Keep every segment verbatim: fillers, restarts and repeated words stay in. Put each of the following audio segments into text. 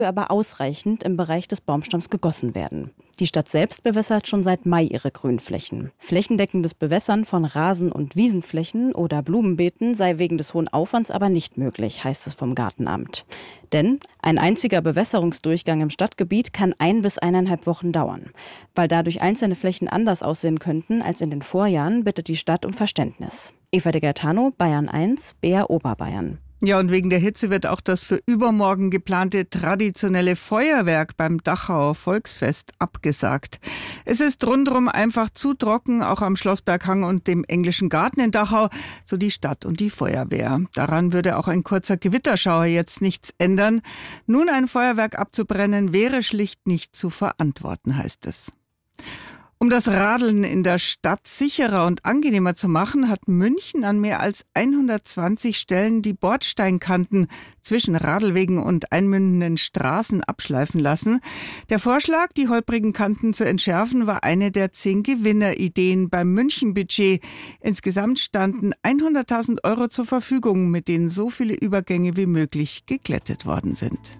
aber ausreichend im Bereich des Baumstamms gegossen werden. Die Stadt selbst bewässert schon seit Mai ihre Grünflächen. Flächendeckendes Bewässern von Rasen- und Wiesenflächen oder Blumenbeeten sei wegen des hohen Aufwands aber nicht möglich, heißt es vom Gartenamt. Denn ein einziger Bewässerungsdurchgang im Stadtgebiet kann ein bis eineinhalb Wochen dauern. Weil dadurch einzelne Flächen anders aussehen könnten als in den Vorjahren, bittet die Stadt um Verständnis. Eva de Gaetano, Bayern eins, B R Oberbayern. Ja, und wegen der Hitze wird auch das für übermorgen geplante traditionelle Feuerwerk beim Dachauer Volksfest abgesagt. Es ist rundherum einfach zu trocken, auch am Schlossberghang und dem Englischen Garten in Dachau, so die Stadt und die Feuerwehr. Daran würde auch ein kurzer Gewitterschauer jetzt nichts ändern. Nun ein Feuerwerk abzubrennen, wäre schlicht nicht zu verantworten, heißt es. Um das Radeln in der Stadt sicherer und angenehmer zu machen, hat München an mehr als hundertzwanzig Stellen die Bordsteinkanten zwischen Radlwegen und einmündenden Straßen abschleifen lassen. Der Vorschlag, die holprigen Kanten zu entschärfen, war eine der zehn Gewinnerideen beim München-Budget. Insgesamt standen hunderttausend Euro zur Verfügung, mit denen so viele Übergänge wie möglich geglättet worden sind.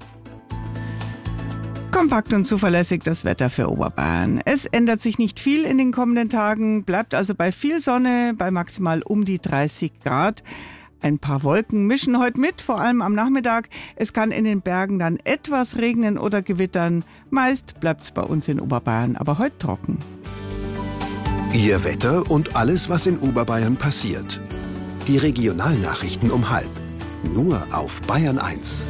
Kompakt und zuverlässig das Wetter für Oberbayern. Es ändert sich nicht viel in den kommenden Tagen, bleibt also bei viel Sonne, bei maximal um die dreißig Grad. Ein paar Wolken mischen heute mit, vor allem am Nachmittag. Es kann in den Bergen dann etwas regnen oder gewittern. Meist bleibt es bei uns in Oberbayern aber heute trocken. Ihr Wetter und alles, was in Oberbayern passiert. Die Regionalnachrichten um halb. Nur auf Bayern eins.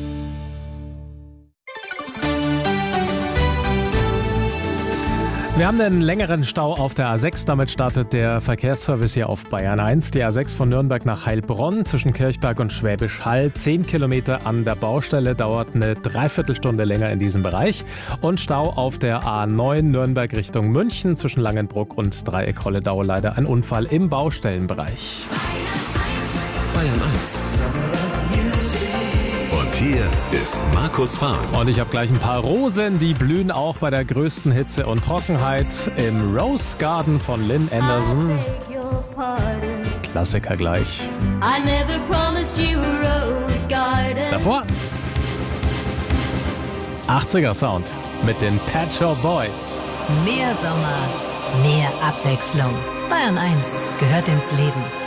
Wir haben einen längeren Stau auf der A sechs. Damit startet der Verkehrsservice hier auf Bayern eins. Die A sechs von Nürnberg nach Heilbronn zwischen Kirchberg und Schwäbisch Hall. Zehn Kilometer an der Baustelle, dauert eine Dreiviertelstunde länger in diesem Bereich. Und Stau auf der A neun Nürnberg Richtung München zwischen Langenbruck und Dreieck-Holledau. Leider ein Unfall im Baustellenbereich. Bayern eins. Und hier ist Markus Fahr. Und ich habe gleich ein paar Rosen, die blühen auch bei der größten Hitze und Trockenheit im Rose Garden von Lynn Anderson. Klassiker gleich. Davor achtziger Sound mit den Pet Shop Boys. Mehr Sommer, mehr Abwechslung. Bayern eins gehört ins Leben.